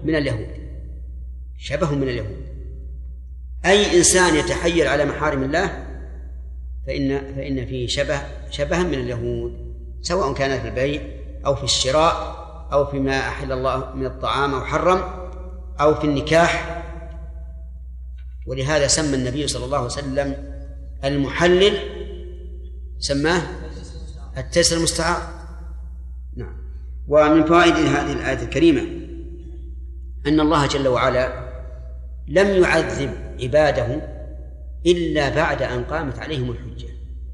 من اليهود، شبه من اليهود. أي إنسان يتحيل على محارم الله فإن فيه شبها من اليهود، سواء كان في البيع أو في الشراء أو فيما أحل الله من الطعام أو حرم أو في النكاح. ولهذا سمى النبي صلى الله عليه وسلم المحلل سماه التيسير المستعار. نعم. ومن فوائد هذه الآية الكريمة أن الله جل وعلا لم يعذب عباده إلا بعد أن قامت عليهم الحجة،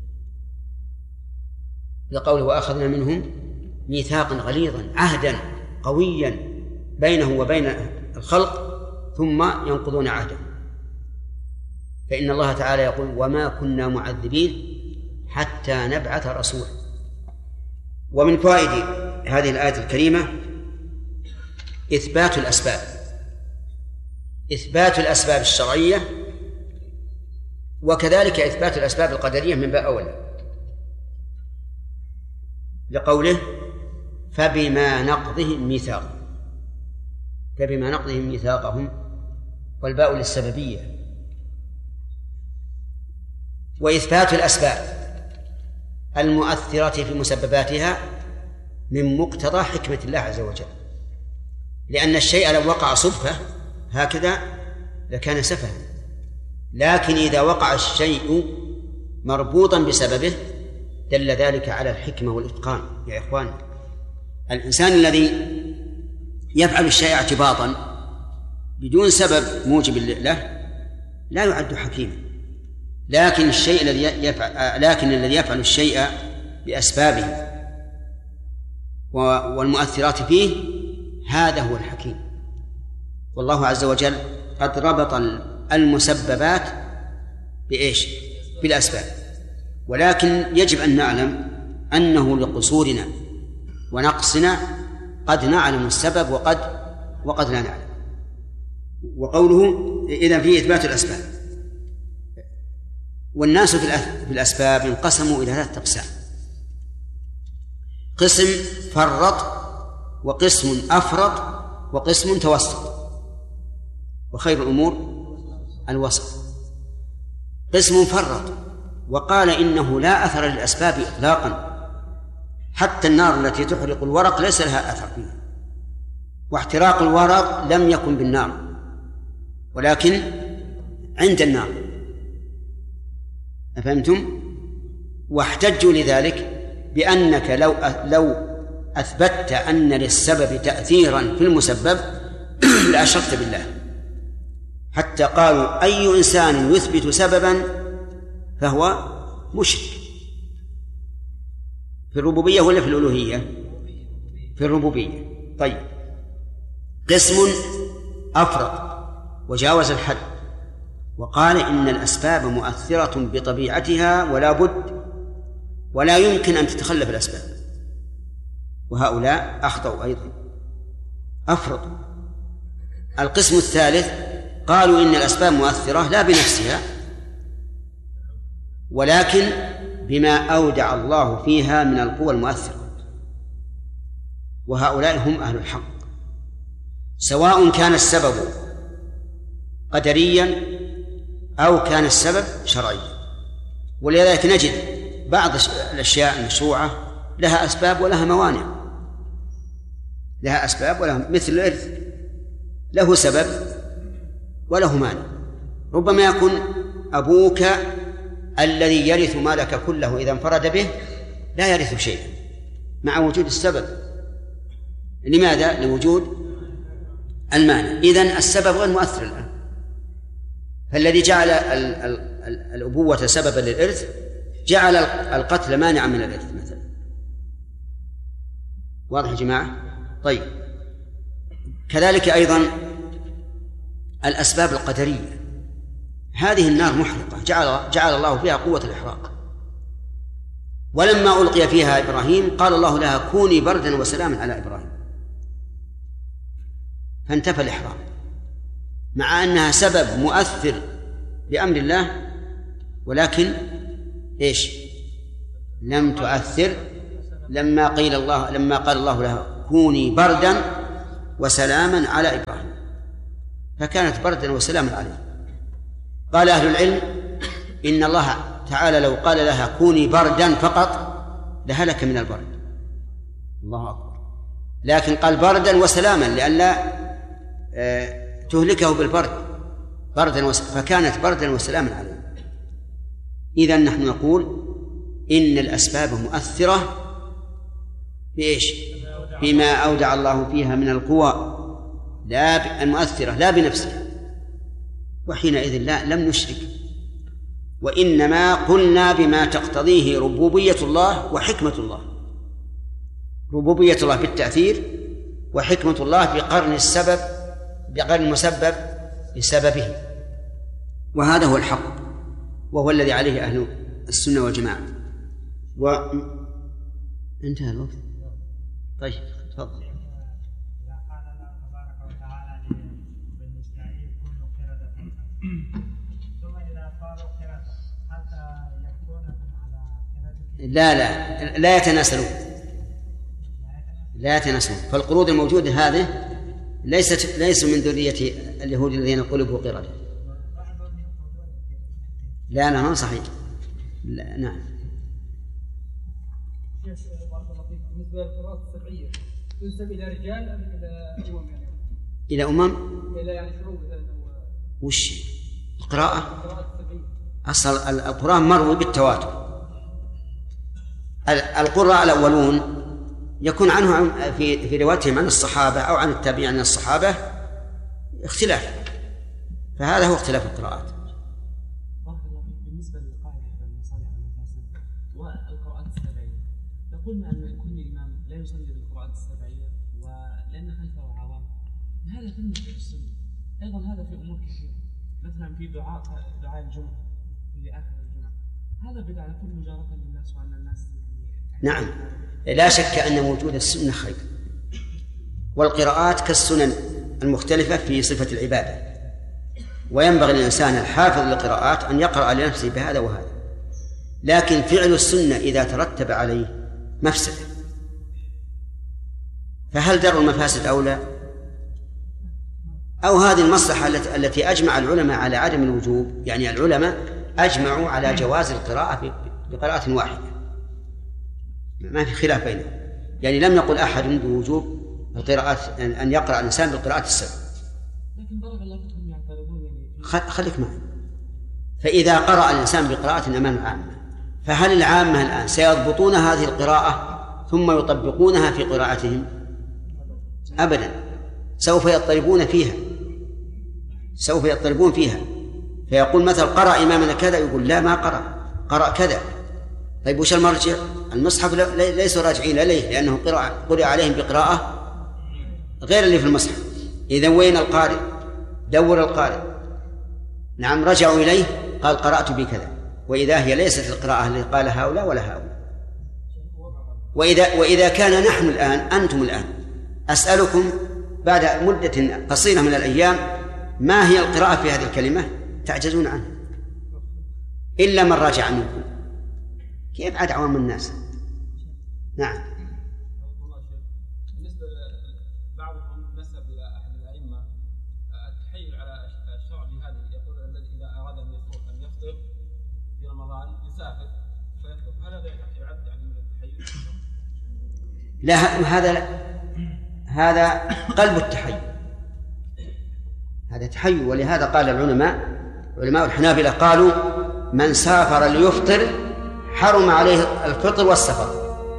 لقوله وأخذنا منهم ميثاقا غليظا، عهدا قويا بينه وبين الخلق ثم ينقضون عهده. فإن الله تعالى يقول وما كنا معذبين حتى نبعث رسولا. ومن فوائد هذه الآية الكريمة إثبات الأسباب الشرعية، وكذلك إثبات الأسباب القدرية من باب أولى، لقوله فبما نقضهم ميثاقهم، والباء للسببية. وإثبات الأسباب المؤثرة في مسبباتها من مقتضى حكمة الله عز وجل، لأن الشيء لو وقع صدفة هكذا لكان سفها، لكن إذا وقع الشيء مربوطا بسببه دل ذلك على الحكمة والإتقان. يا إخوان، الإنسان الذي يفعل الشيء اعتباطا بدون سبب موجب له لا يعد حكيما، لكن الذي يفعل الشيء بأسبابه والمؤثرات فيه هذا هو الحكيم. والله عز وجل قد ربط المسببات بإيش؟ بالأسباب. ولكن يجب أن نعلم أنه لقصورنا ونقصنا قد نعلم السبب وقد لا نعلم. وقوله إذن فيه إثبات الأسباب. والناس في الأسباب انقسموا إلى 3 أقسام: قسم فرط، وقسم أفرط، وقسم توسط، وخير الأمور الوسط. قسم فرط وقال إنه لا أثر للأسباب إطلاقا، حتى النار التي تحرق الورق ليس لها أثر فيها، واحتراق الورق لم يكن بالنار ولكن عند النار. أفهمتم؟ واحتجوا لذلك بأنك لو أثبتت أن للسبب تأثيرا في المسبب لأشركت بالله، حتى قالوا أي إنسان يثبت سببا فهو مشرك. في الربوبية ولا في الألوهية؟ في الربوبية. طيب، قسم أفرط وجاوز الحد وقال إن الأسباب مؤثرة بطبيعتها ولا بد ولا يمكن أن تتخلف الأسباب، وهؤلاء أخطأوا أيضا، أفرطوا. القسم الثالث قالوا إن الأسباب مؤثرة لا بنفسها ولكن بما أودع الله فيها من القوى المؤثرة، وهؤلاء هم أهل الحق، سواء كان السبب قدريا أو كان السبب شرعيا. ولذلك نجد بعض الأشياء المشروعة لها أسباب ولها موانع، لها أسباب ولها، مثل الإرث له سبب وله مانع. ربما يكون أبوك الذي يرث مالك كله إذا انفرد به لا يرث شيئا مع وجود السبب. لماذا؟ لوجود المانع. إذن السبب غير مؤثر الآن. فالذي جعل الأبوة سببا للإرث جعل القتل مانعا من الإرث مثلا. واضح يا جماعة؟ طيب، كذلك أيضا الأسباب القدرية. هذه النار محرقة جعل الله فيها قوة الإحراق، ولما ألقي فيها إبراهيم قال الله لها كوني بردا وسلاما على إبراهيم، فانتفى الإحراق مع أنها سبب مؤثر بأمر الله، ولكن إيش؟ لم تؤثر لما قال الله لها كوني بردا وسلاما على إبراهيم، فكانت بردا وسلاما عليه. قال أهل العلم إن الله تعالى لو قال لها كوني بردا فقط لهلك من البرد، الله أكبر، لكن قال بردا وسلاما لئلا تهلكه بالبرد، فكانت بردا وسلاما عليه. إذن نحن نقول إن الأسباب مؤثرة بإيش؟ بما أودع الله فيها من القوى، لا المؤثرة لا بنفسها، وحينئذ لم نشرك، وإنما قلنا بما تقتضيه ربوبية الله وحكمة الله، ربوبية الله في التأثير، وحكمة الله في قرن السبب بقرن المسبب بسببه، وهذا هو الحق، وهو الذي عليه أهل السنة والجماعة. انتهى الوقت. طيب تفضل. إذا قال الله تبارك وتعالى لبني إسرائيل كونوا قردة، ثم إذا صاروا قردة حتى يكون على قردة، لا يتناسلون، فالقرود الموجودة هذه ليسوا من ذرية اليهود الذين قلبوا قردة. لا ما صحيح. لا نعم. بالنسبة للقراءات السبعية تنسب إلى رجال أم إلى أمم؟ يعني إلى أمم؟ إلى يعني شعوب. وش القراءة؟ أصل القرآن مروي بالتواتر. القراء الأولون يكون عنه في روايتهم عن الصحابة أو عن التابعين عن الصحابة اختلاف، فهذا هو اختلاف القراءات. بالنسبة للقاعدة المصالح والمفاسد والقراءات السبعية، قلنا أن كل إمام لا يصلي بالقراءات السبعية ولأن خلفه عوام، هذا كله في السنة. أيضا هذا في أمور كثيرة، مثلا في دعاء الجمعة في آخر الجمعة، هذا بدعة يكون مجارة للناس وأن الناس نعم، لا شك أن وجود السنة خير، والقراءات كالسنن المختلفة في صفة العبادة، وينبغي للإنسان الحافظ للقراءات أن يقرأ لنفسه بهذا وهذا، لكن فعل السنة إذا ترتب عليه مفسدة، فهل درء المفاسد أولى؟ أو هذه المصلحة التي أجمع العلماء على عدم الوجوب، يعني العلماء أجمعوا على جواز القراءة بقراءة واحدة، ما في خلاف بينهم، يعني لم يقل أحد بوجوب القراءات أن يقرأ الإنسان بالقراءة السبع. لكن بارك الله فيكم يعترضون خليك معي. فإذا قرأ الإنسان بقراءة أمام العامة، فهل العامة الآن سيضبطون هذه القراءة ثم يطبقونها في قراءتهم؟ أبدا، سوف يضطربون فيها، فيقول مثلا قرأ إمامنا كذا، يقول لا ما قرأ كذا. طيب وش المرجع؟ المصحف ليسوا راجعين إليه، لأنه قرأ عليهم بقراءة غير اللي في المصحف. إذن وين القارئ؟ دور القارئ. نعم، رجعوا إليه قال قرأت بكذا، وإذا هي ليست القراءة اللي قال هؤلاء ولا هؤلاء. وإذا كان نحن الآن، أنتم الآن، أسألكم بعد مدة قصيرة من الأيام ما هي القراءة في هذه الكلمة؟ تعجزون عنها إلا من راجع منكم. كيف عاد عوام الناس؟ نعم. بالنسبة لبعضهم نسب إلى أحد الأئمة التحيل على الشعب هذه، يقول الذي إذا أراد أن يفطر في رمضان يسافر فيفطر، هل هذا يعد يعني من التحيل؟ لا، هذا قلب التحيل، هذا تحيل. ولهذا قال علماء الحنابلة قالوا من سافر ليفطر حرم عليه الفطر والسفر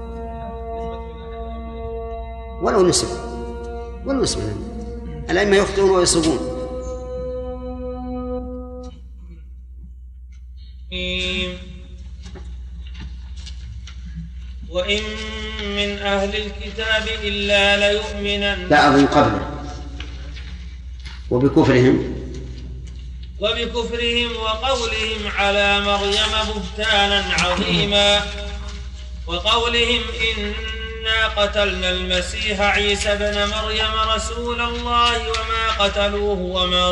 ولو نسب الأئمة يفطرون ويصومون. وإن من أهل الكتاب إلا ليؤمنن، لا أظن قبله، وبكفرهم وقولهم على مريم بهتانا عظيما، وقولهم إنا قتلنا المسيح عيسى ابن مريم رسول الله وما قتلوه وما